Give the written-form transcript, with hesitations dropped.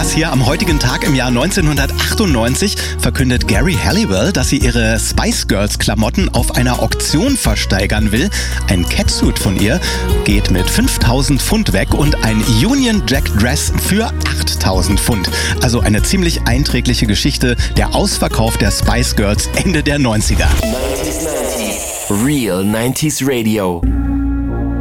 das hier. Am heutigen Tag im Jahr 1998 verkündet Geri Halliwell, dass sie ihre Spice Girls Klamotten auf einer Auktion versteigern will. Ein Catsuit von ihr geht mit 5.000 Pfund weg und ein Union Jack Dress für 8.000 Pfund. Also eine ziemlich einträgliche Geschichte, der Ausverkauf der Spice Girls Ende der 90er. 90s. Real 90s Radio.